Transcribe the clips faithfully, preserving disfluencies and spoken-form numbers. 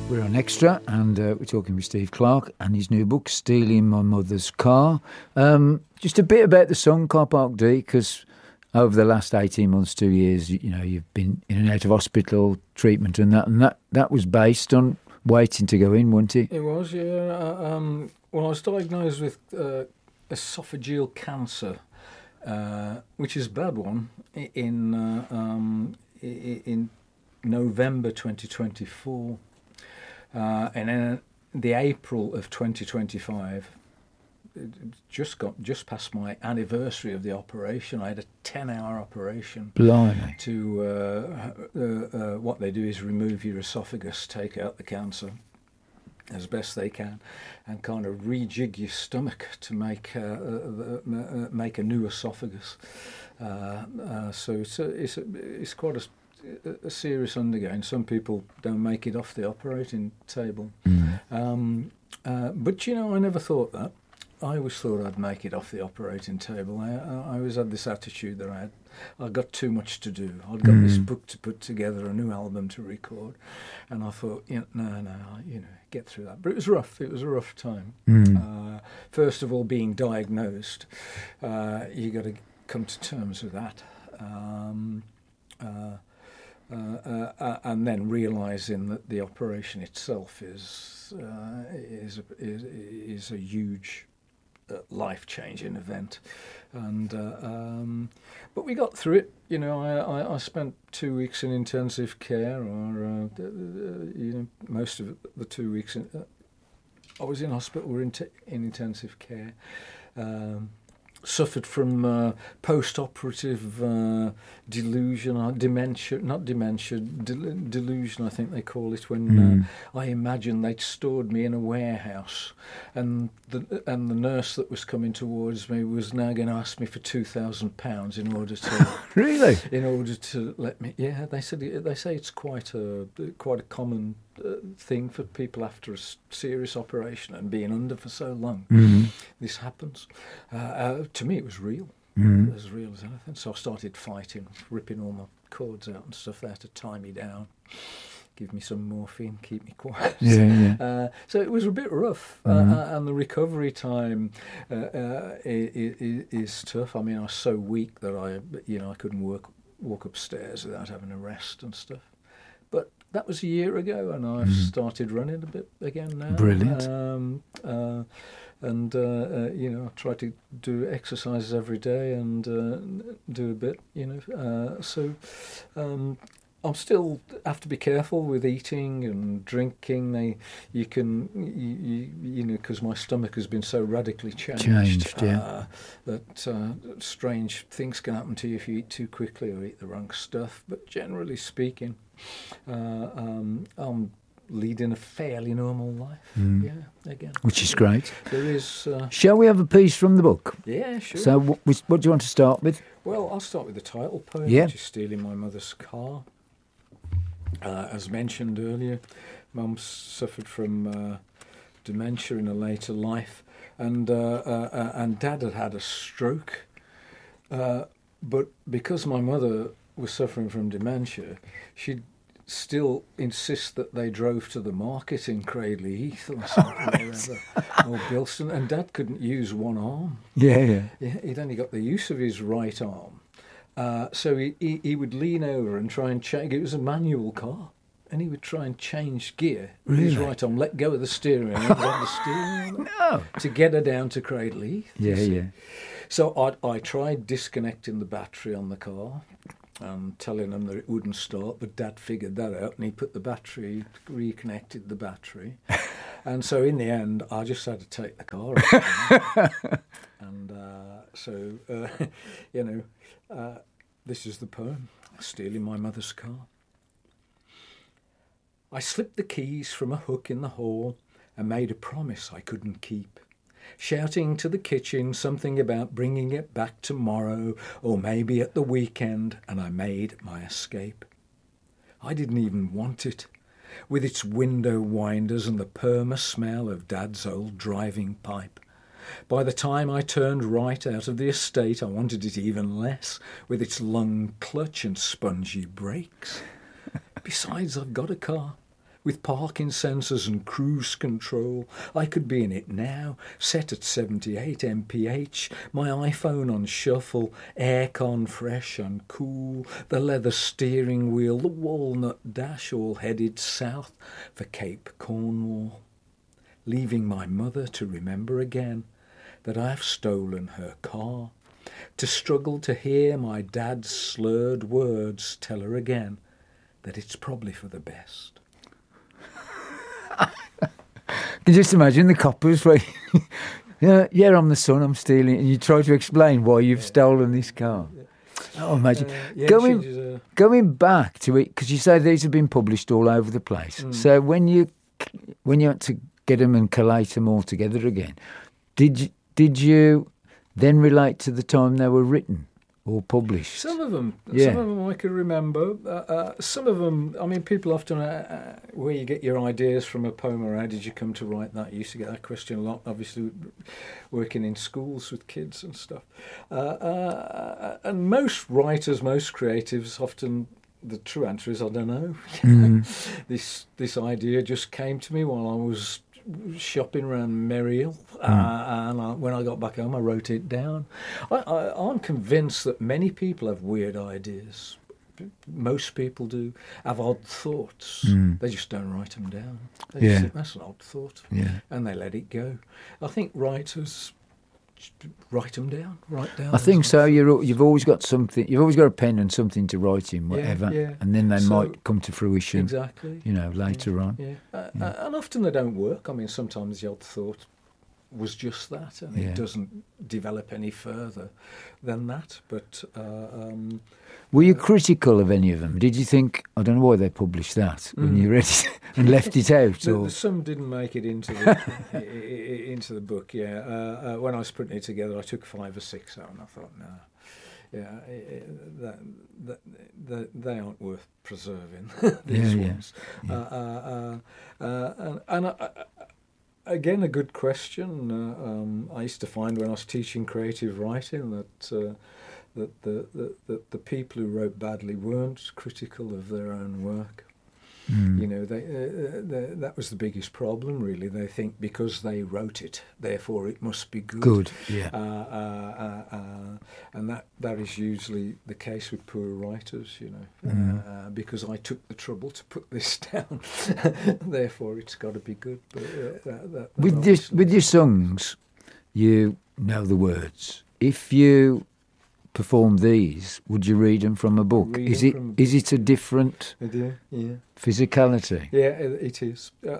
We're on Extra, and uh, we're talking with Steve Clark and his new book, Stealing My Mother's Car. Um, just a bit about the song Car Park D, because over the last eighteen months, two years, you, you know, you've been in and out of hospital treatment and that, and that, that was based on waiting to go in, wasn't it? It was, yeah. Uh, um, well, I was diagnosed with uh, esophageal cancer, uh, which is a bad one, in uh, um, in November twenty twenty-four. Uh, and in the April of twenty twenty-five, just got just past my anniversary of the operation. I had a ten-hour operation. Blimey. To uh, uh, uh, what they do is remove your esophagus, take out the cancer as best they can, and kind of rejig your stomach to make uh, uh, uh, make a new esophagus. Uh, uh, so it's a, it's a, it's quite a a serious undergoing. Some people don't make it off the operating table. Mm. Um, uh, but, you know, I never thought that. I always thought I'd make it off the operating table. I, I always had this attitude that I had, I got too much to do. I'd got mm. this book to put together, a new album to record. And I thought, you know, no, no, you know, get through that. But it was rough. It was a rough time. Mm. Uh, first of all, being diagnosed, uh, you got to come to terms with that. Um, uh, Uh, uh, and then realising that the operation itself is uh, is, a, is is a huge uh, life-changing event, and uh, um, but we got through it. You know, I, I, I spent two weeks in intensive care, or uh, you know, most of the two weeks in, uh, I was in hospital. We're in, t- in intensive care. Um, Suffered from uh, post-operative uh, delusion, or dementia, not dementia, del- delusion, I think they call it, when mm. uh, I imagined they'd stored me in a warehouse, and the and the nurse that was coming towards me was now going to ask me for two thousand pounds in order to really, in order to let me. Yeah, they said they say it's quite a quite a common uh, thing for people after a serious operation and being under for so long. Mm. This happens. Uh, uh, to me, it was real. Mm. As real as anything. So I started fighting, ripping all my cords out and stuff there to tie me down, give me some morphine, keep me quiet. Yeah, yeah. Uh, so it was a bit rough, Mm. uh, and the recovery time uh, uh, is, is tough. I mean, I was so weak that I, you know, I couldn't work, walk upstairs without having a rest and stuff. But that was a year ago, and I've mm. started running a bit again now. Brilliant. Um, uh, And, uh, uh, you know, I try to do exercises every day and uh, do a bit, you know. Uh, so um, I'm still have to be careful with eating and drinking. They, you can, you, you, you know, because my stomach has been so radically changed. Changed, yeah. Uh, that uh, strange things can happen to you if you eat too quickly or eat the wrong stuff. But generally speaking, uh, um, I'm leading a fairly normal life, mm. yeah, again. Which is great. There is... Uh, Shall we have a piece from the book? Yeah, sure. So what, what do you want to start with? Well, I'll start with the title poem, yeah. which is Stealing My Mother's Car. Uh, as mentioned earlier, Mum suffered from uh, dementia in a later life, and, uh, uh, and Dad had had a stroke. Uh, but because my mother was suffering from dementia, she'd still insist that they drove to the market in Cradley Heath or something, or Bilston, and Dad couldn't use one arm. Yeah, yeah. yeah he'd only got the use of his right arm, uh, so he, he he would lean over and try and change. It was a manual car, and he would try and change gear with really? his right arm, let go of the steering, and grab the steering no. to get her down to Cradley Heath. Yeah, yeah. So I I tried disconnecting the battery on the car and telling them that it wouldn't start, but Dad figured that out, and he put the battery, reconnected the battery. And so in the end, I just had to take the car out. And uh, so, uh, you know, uh, this is the poem, Stealing My Mother's Car. I slipped the keys from a hook in the hall and made a promise I couldn't keep, shouting to the kitchen something about bringing it back tomorrow or maybe at the weekend, and I made my escape. I didn't even want it, with its window winders and the perma smell of Dad's old driving pipe. By the time I turned right out of the estate, I wanted it even less, with its lung clutch and spongy brakes. Besides, I've got a car, with parking sensors and cruise control. I could be in it now, set at seventy-eight M P H, my iPhone on shuffle, aircon fresh and cool, the leather steering wheel, the walnut dash, all headed south for Cape Cornwall, leaving my mother to remember again that I have stolen her car, to struggle to hear my dad's slurred words tell her again that it's probably for the best. Can you just imagine the coppers where, yeah, yeah, I'm the son, I'm stealing, and you try to explain why you've yeah. stolen this car. Yeah. Oh, imagine. Uh, yeah, going, just, uh... going back to it, because you say these have been published all over the place. Mm. So when you when you had to get them and collate them all together again, did you, did you then relate to the time they were written or published? Some of them, yeah. some of them I can remember. Uh, uh, some of them, I mean, people often, uh, uh, where you get your ideas from a poem, or how did you come to write that? You used to get that question a lot, obviously, working in schools with kids and stuff. Uh, uh, and most writers, most creatives, often the true answer is I don't know. Mm. this this idea just came to me while I was shopping around Merrill, mm. uh, and I, when I got back home I wrote it down. I, I, I'm convinced that many people have weird ideas. Most people do have odd thoughts. Mm. They just don't write them down. They yeah. just think that's an odd thought, yeah. and they let it go. I think writers write them down. Write down. I think so. You're, you've always got something. You've always got a pen and something to write in, whatever, yeah, yeah. and then they so, might come to fruition. Exactly. You know, later yeah, on. Yeah. Uh, yeah. Uh, and often they don't work. I mean, sometimes the odd thought was just that, and yeah. it doesn't develop any further than that. But uh, um, were you uh, critical of any of them? Did you think, I don't know why they published that when mm. you read it and left it out? the, or? The, some didn't make it into the into the book. Yeah, uh, uh, when I was putting it together, I took five or six out, and I thought, no, yeah, it, it, that, that, that they aren't worth preserving. These yeah, ones, yeah. Uh, uh, uh, uh, and. and I, I, Again, a good question. Uh, um, I used to find when I was teaching creative writing that uh, that the, the, the, the people who wrote badly weren't critical of their own work. Mm. You know, they, uh, they, that was the biggest problem, really. They think because they wrote it, therefore it must be good. Good, yeah. Uh, uh, uh, uh, and that, that is usually the case with poor writers, you know, mm. uh, because I took the trouble to put this down, therefore it's got to be good. But, uh, that, that, that with, this, with your songs, you know the words. If you perform these, would you read them from a book? Read is it from, is it a different I do, yeah. physicality? Yeah, it, it is. Uh,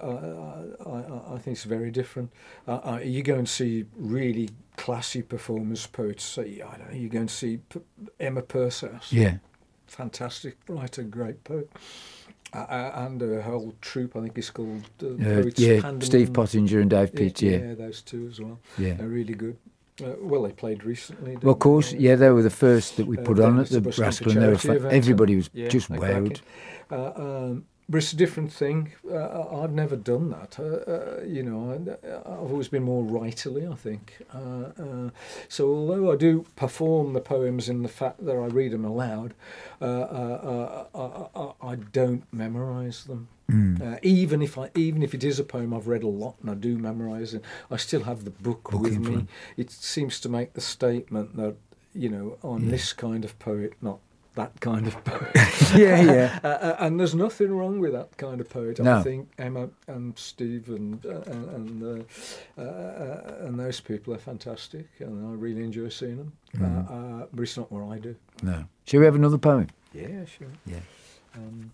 I, I, I think it's very different. Uh, uh, you go and see really classy performers, poets. Say, I don't know. You go and see P- Emma Pursehouse. Yeah, fantastic writer, great poet. Uh, and a whole troupe, I think it's called uh, uh, Poets. Yeah, Pandeman. Steve Pottinger and Dave Pitt. Yeah, Yeah, yeah, those two as well. Yeah, they're really good. Uh, well, they played recently. Well, of course, they? yeah, they were the first that we put uh, on at the Brascal, and they were fa- everybody was yeah, just wowed. Uh, um, but it's a different thing. Uh, I've never done that. Uh, uh, you know, I've always been more writerly, I think. Uh, uh, so although I do perform the poems in the fact that I read them aloud, uh, uh, uh, I, I don't memorise them. Mm. Uh, even if I, even if it is a poem I've read a lot and I do memorise it, I still have the book, book with me. Front. It seems to make the statement that, you know, I'm yeah. this kind of poet, not that kind of poet. yeah, yeah. uh, and there's nothing wrong with that kind of poet. No. I think Emma and Steve and uh, and uh, uh, and those people are fantastic, and I really enjoy seeing them. Mm. Uh, uh, but it's not what I do. No. Shall we have another poem? Yeah, sure. Yeah. Um,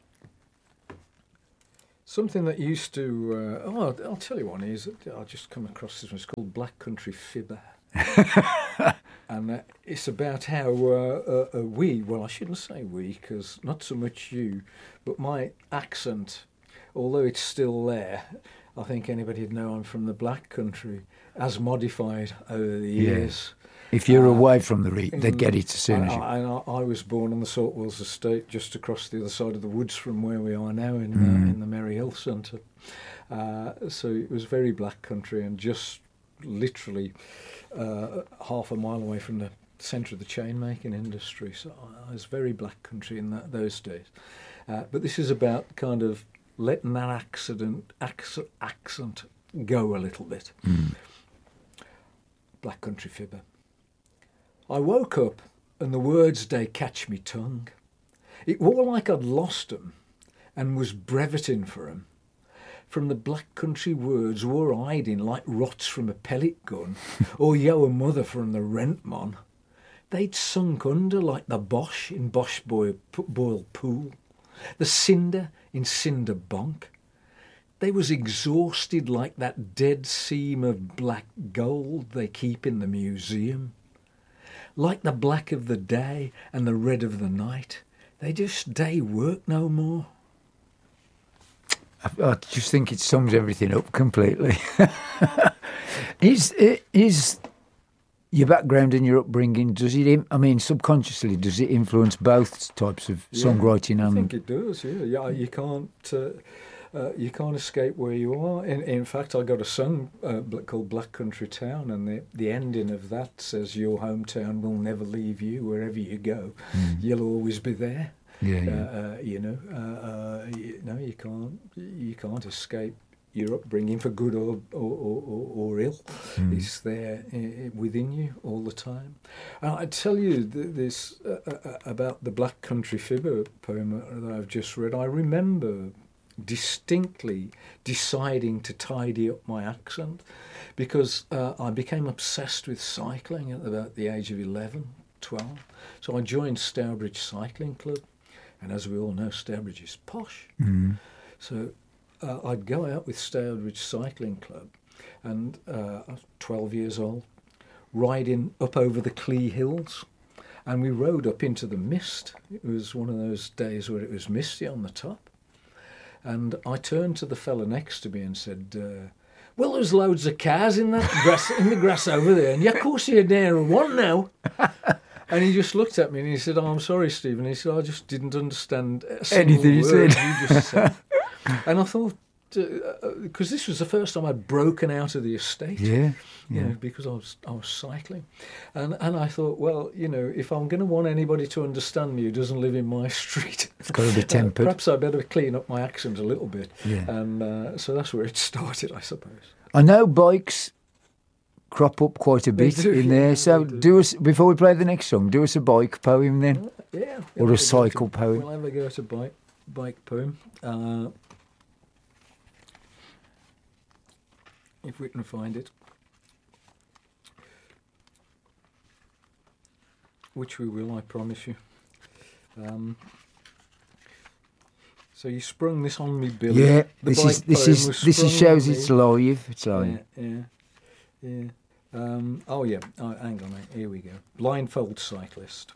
Something that used to, uh, oh, I'll, I'll tell you one is, I just come across this one, it's called Black Country Fibber. And uh, it's about how uh, uh, uh, we, well, I shouldn't say we, because not so much you, but my accent, although it's still there, I think anybody'd know I'm from the Black Country, as modified over the years. Yeah. If you're uh, away from the reef, they'd get it as soon I, as you... I, I, I was born on the Saltwells estate, just across the other side of the woods from where we are now in, mm. uh, in the Merry Hill Centre. Uh, so it was very black country and just literally uh, half a mile away from the centre of the chain-making industry. So I was very black country in that, those days. Uh, but this is about kind of letting that accident, accent, accent go a little bit. Mm. Black Country Fibber. I woke up and the words they catch me tongue. It wore like I'd lost 'em and was breveting for 'em. From the black country words were hiding like rots from a pellet gun or yo a mother from the rent mon. They'd sunk under like the Bosch in Bosch Boyle, Boyle Pool, the cinder in Cinder Bonk. They was exhausted like that dead seam of black gold they keep in the museum. Like the black of the day and the red of the night, they just day work no more. I, I just think it sums everything up completely. is is your background and your upbringing, does it, I mean, subconsciously, does it influence both types of Yeah, songwriting? I and think it does, yeah. yeah you can't uh, uh, you can't escape where you are. In, in fact, I got a song uh, called Black Country Town, and the, the ending of that says, your hometown will never leave you. Wherever you go, Mm. you'll always be there. Yeah, Uh, yeah. uh, you know, uh, uh, you, no, you can't. You can't escape your upbringing for good or or, or, or, or ill. Mm. It's there uh, within you all the time. And I tell you th- this uh, uh, about the Black Country Fibber poem that I've just read. I remember distinctly deciding to tidy up my accent because uh, I became obsessed with cycling at about the age of eleven, twelve. So I joined Stourbridge Cycling Club, and as we all know, Stourbridge is posh. Mm. So uh, I'd go out with Stourbridge Cycling Club, and uh, I was twelve years old, riding up over the Clee Hills, and we rode up into the mist. It was one of those days where it was misty on the top. And I turned to the fella next to me and said, uh, well, there's loads of cars in that grass, in the grass over there, and yeah, of course you're near one now. And he just looked at me and he said, oh, I'm sorry, Stephen. He said, I just didn't understand a single Anything you word said. you just said. And I thought, because uh, this was the first time I'd broken out of the estate. Yeah, You yeah. know, because I was I was cycling, and and I thought, well, you know, if I'm going to want anybody to understand me who doesn't live in my street, It's got to be uh, tempered. perhaps I better clean up my accent a little bit. Yeah. And uh, so that's where it started, I suppose. I know bikes crop up quite a They bit do, in yeah, there. So they do. do us before we play the next song. Do us a bike poem then, Yeah. or we'll a have cycle to, poem. We'll have a go at a bike bike poem. Uh, if we can find it. Which we will, I promise you. Um, so you sprung this on me, Billy. Yeah, The this bike is this poem is was this is sprung on shows me. it's live. It's live. Yeah, yeah, yeah. Um, oh yeah. Oh, hang on, mate. Here we go. Blindfold cyclist.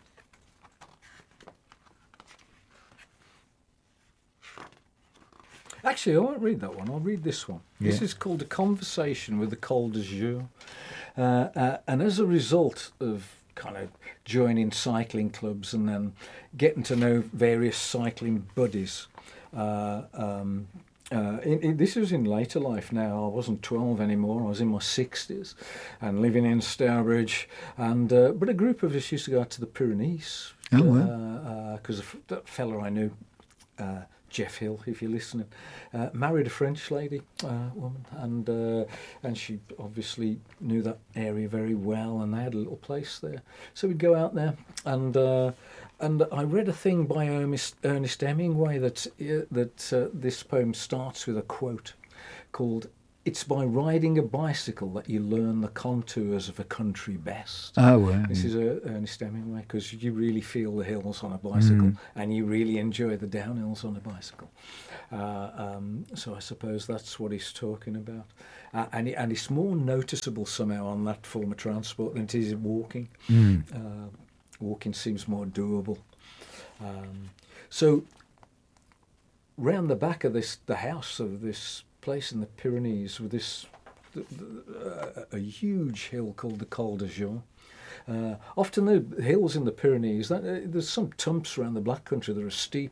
Actually, I won't read that one. I'll read this one. This Yeah. is called A Conversation with the Col de Jour. Uh, uh, and as a result of kind of joining cycling clubs and then getting to know various cycling buddies, uh, um, uh, in, in, this was in later life now. I wasn't twelve anymore. I was in my sixties and living in Stourbridge. And uh, but a group of us used to go out to the Pyrenees. Oh, wow. Because that fella I knew, uh, Jeff Hill, if you're listening, uh, married a French lady, uh, woman, and uh, and she obviously knew that area very well, and they had a little place there. So we'd go out there, and uh, and I read a thing by Ernest, Ernest Hemingway that uh, that uh, this poem starts with a quote called, "It's by riding a bicycle that you learn the contours of a country best." Oh wow. This yeah. is uh, Ernest Hemingway, because you really feel the hills on a bicycle, Mm. and you really enjoy the downhills on a bicycle. Uh, um, so I suppose that's what he's talking about. Uh, and, it, and it's more noticeable somehow on that form of transport than it is in walking. Mm. Uh, walking seems more doable. Um, so round the back of this, the house of this place in the Pyrenees, with this th- th- uh, a huge hill called the Col de Jour. Uh, often the hills in the Pyrenees, that, uh, there's some tumps around the Black Country that are steeper,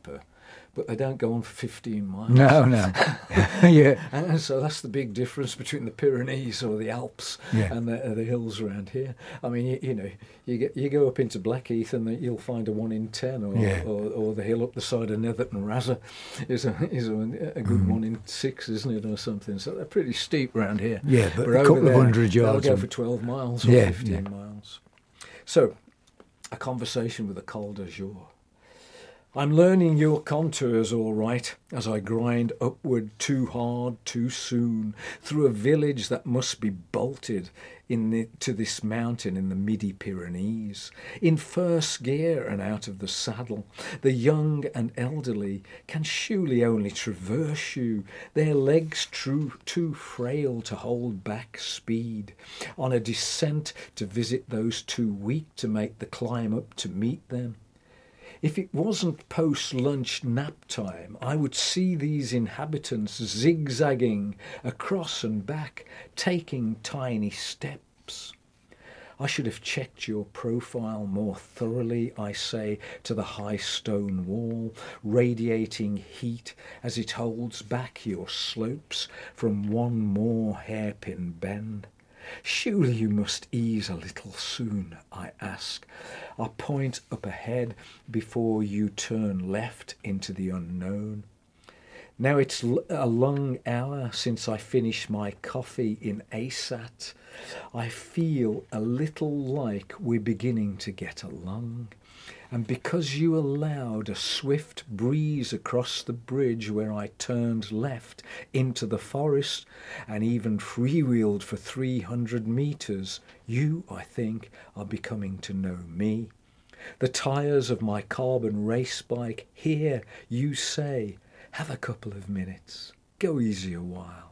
but they don't go on for fifteen miles. No, no. Yeah. And so that's the big difference between the Pyrenees or the Alps Yeah. and the, uh, the hills around here. I mean, you, you know, you get you go up into Blackheath and you'll find a one in ten, or, Yeah. or, or the hill up the side of Netherton Razza is a is a, a good Mm. one in six, isn't it, or something? So they're pretty steep round here. Yeah, but a over couple of there, hundred yards they'll go and- for twelve miles or Yeah, fifteen yeah. miles. So, a conversation with a Col d'Azur. I'm learning your contours all right as I grind upward too hard, too soon, through a village that must be bolted in the, to this mountain in the Midi-Pyrenees. In first gear and out of the saddle, the young and elderly can surely only traverse you, their legs true, too frail to hold back speed. On a descent to visit those too weak to make the climb up to meet them. If it wasn't post-lunch nap time, I would see these inhabitants zigzagging across and back, taking tiny steps. I should have checked your profile more thoroughly, I say, to the high stone wall, radiating heat as it holds back your slopes from one more hairpin bend. Surely you must ease a little soon, I ask. I point up ahead before you turn left into the unknown. Now it's l- a long hour since I finished my coffee in Asat. I feel a little like we're beginning to get along. And because you allowed a swift breeze across the bridge where I turned left into the forest and even freewheeled for three hundred metres, you, I think, are becoming to know me. The tyres of my carbon race bike, here, you say, have a couple of minutes, go easy a while.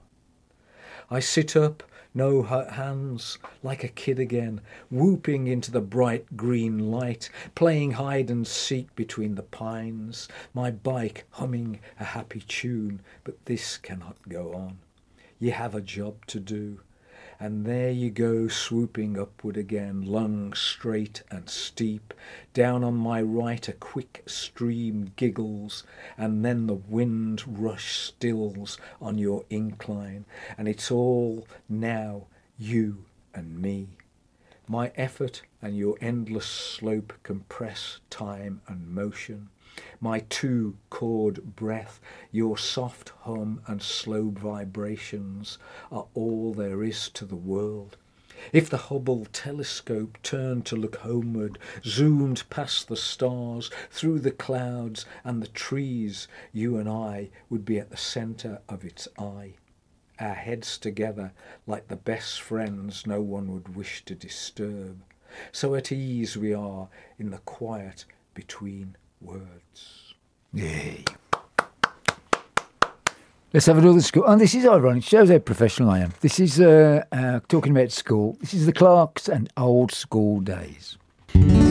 I sit up, no hurt hands, like a kid again, whooping into the bright green light, playing hide and seek between the pines, my bike humming a happy tune, but this cannot go on. You have a job to do. And there you go, swooping upward again, lungs straight and steep. Down on my right a quick stream giggles, and then the wind rush stills on your incline, and it's all now you and me. My effort and your endless slope compress time and motion. My two-chord breath, your soft hum and slow vibrations are all there is to the world. If the Hubble telescope turned to look homeward, zoomed past the stars, through the clouds and the trees, you and I would be at the centre of its eye. Our heads together like the best friends no one would wish to disturb. So at ease we are in the quiet between words. Yay. Let's have another school. And this is ironic. Shows how professional I am. This is uh, uh, talking about school. This is the Clarks and old school days.